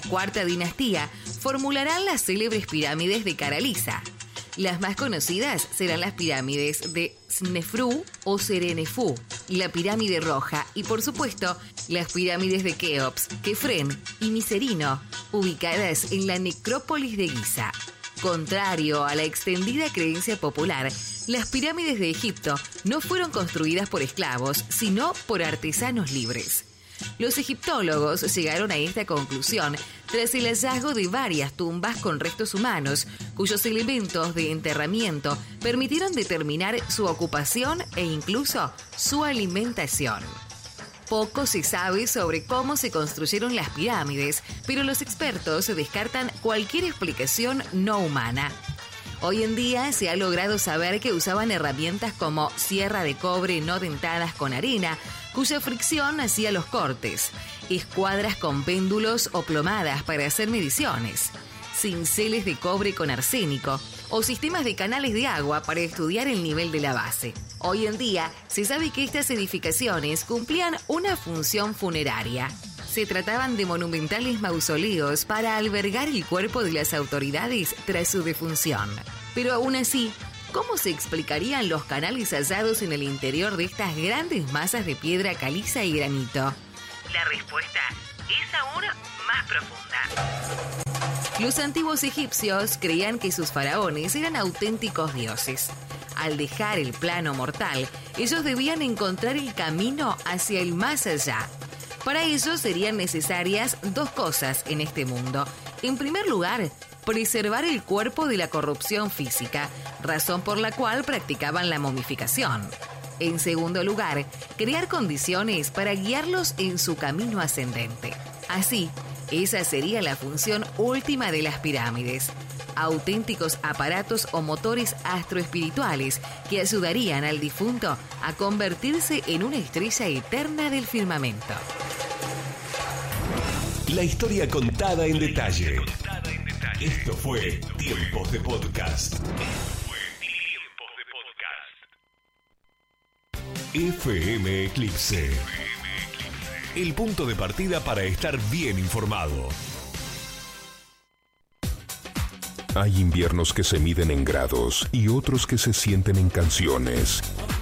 cuarta dinastía formularán las célebres pirámides de Caraliza. Las más conocidas serán las pirámides de Snefru o Serenefú, la pirámide roja y, por supuesto, las pirámides de Keops, Kefren y Miserino, ubicadas en la necrópolis de Giza. Contrario a la extendida creencia popular, las pirámides de Egipto no fueron construidas por esclavos, sino por artesanos libres. Los egiptólogos llegaron a esta conclusión tras el hallazgo de varias tumbas con restos humanos, cuyos elementos de enterramiento permitieron determinar su ocupación e incluso su alimentación. Poco se sabe sobre cómo se construyeron las pirámides, pero los expertos descartan cualquier explicación no humana. Hoy en día se ha logrado saber que usaban herramientas como sierra de cobre no dentadas con arena, cuya fricción hacía los cortes, escuadras con péndulos o plomadas para hacer mediciones, cinceles de cobre con arsénico o sistemas de canales de agua para estudiar el nivel de la base. Hoy en día se sabe que estas edificaciones cumplían una función funeraria. Se trataban de monumentales mausoleos para albergar el cuerpo de las autoridades tras su defunción. Pero aún así, ¿cómo se explicarían los canales hallados en el interior de estas grandes masas de piedra caliza y granito? La respuesta es aún más profunda. Los antiguos egipcios creían que sus faraones eran auténticos dioses. Al dejar el plano mortal, ellos debían encontrar el camino hacia el más allá. Para ello serían necesarias dos cosas en este mundo. En primer lugar, preservar el cuerpo de la corrupción física, razón por la cual practicaban la momificación. En segundo lugar, crear condiciones para guiarlos en su camino ascendente. Así, esa sería la función última de las pirámides. Auténticos aparatos o motores astroespirituales que ayudarían al difunto a convertirse en una estrella eterna del firmamento. La historia contada en detalle. Esto fue Tiempos de Podcast. FM Eclipse. El punto de partida para estar bien informado. Hay inviernos que se miden en grados y otros que se sienten en canciones.